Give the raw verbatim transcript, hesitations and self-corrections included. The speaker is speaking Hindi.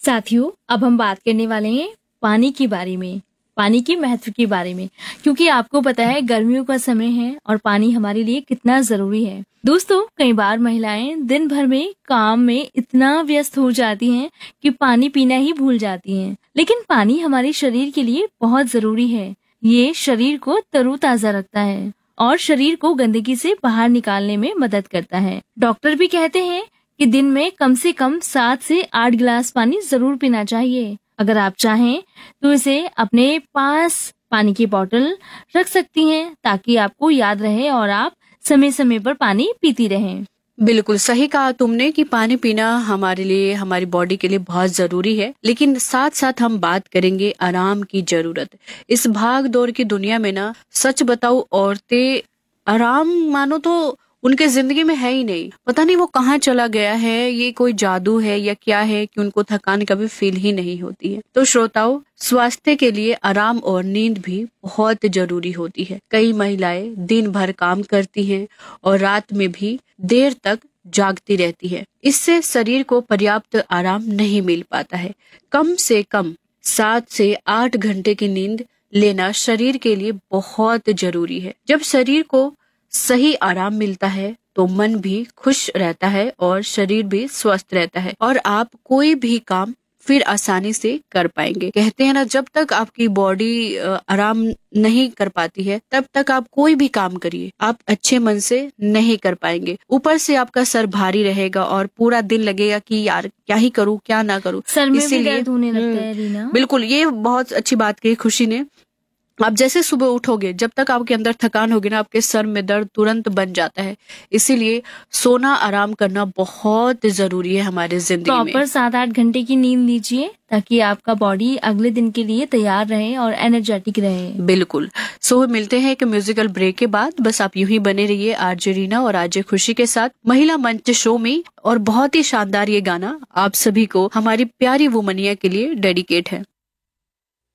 साथियों, अब हम बात करने वाले हैं पानी के बारे में, पानी के महत्व के बारे में, क्योंकि आपको पता है गर्मियों का समय है और पानी हमारे लिए कितना जरूरी है। दोस्तों, कई बार महिलाएं दिन भर में काम में इतना व्यस्त हो जाती हैं कि पानी पीना ही भूल जाती हैं। लेकिन पानी हमारे शरीर के लिए बहुत जरूरी है। ये शरीर को तरोताजा रखता है और शरीर को गंदगी से बाहर निकालने में मदद करता है। डॉक्टर भी कहते हैं कि दिन में कम से कम सात से आठ गिलास पानी जरूर पीना चाहिए। अगर आप चाहें तो इसे अपने पास पानी की बोतल रख सकती हैं ताकि आपको याद रहे और आप समय समय पर पानी पीती रहें। बिल्कुल सही कहा तुमने कि पानी पीना हमारे लिए, हमारी बॉडी के लिए बहुत जरूरी है। लेकिन साथ साथ हम बात करेंगे आराम की जरूरत। इस भाग दौड़ की दुनिया में ना, सच बताओ, औरतें आराम मानो तो उनके जिंदगी में है ही नहीं। पता नहीं वो कहाँ चला गया है, ये कोई जादू है या क्या है कि उनको थकान कभी फील ही नहीं होती है। तो श्रोताओं, स्वास्थ्य के लिए आराम और नींद भी बहुत जरूरी होती है। कई महिलाएं दिन भर काम करती हैं और रात में भी देर तक जागती रहती है। इससे शरीर को पर्याप्त आराम नहीं मिल पाता है। कम से कम सात से आठ घंटे की नींद लेना शरीर के लिए बहुत जरूरी है। जब शरीर को सही आराम मिलता है तो मन भी खुश रहता है और शरीर भी स्वस्थ रहता है और आप कोई भी काम फिर आसानी से कर पाएंगे। कहते हैं ना, जब तक आपकी बॉडी आराम नहीं कर पाती है तब तक आप कोई भी काम करिए, आप अच्छे मन से नहीं कर पाएंगे। ऊपर से आपका सर भारी रहेगा और पूरा दिन लगेगा कि यार क्या ही करूं, क्या ना करूं। सर में भी दर्द होने लगता है रीना। बिल्कुल, ये बहुत अच्छी बात कही खुशी ने। आप जैसे सुबह उठोगे, जब तक आपके अंदर थकान होगी ना, आपके सर में दर्द तुरंत बन जाता है। इसीलिए सोना, आराम करना बहुत जरूरी है हमारे जिंदगी में। प्रॉपर सात आठ घंटे की नींद लीजिए ताकि आपका बॉडी अगले दिन के लिए तैयार रहे और एनर्जेटिक रहे। बिल्कुल। सो मिलते हैं एक म्यूजिकल ब्रेक के बाद। बस आप यूं ही बने रहिए आरजे रीना और आरजे खुशी के साथ महिला मंच शो में। और बहुत ही शानदार ये गाना आप सभी को, हमारी प्यारी वुमनिया के लिए डेडिकेट है।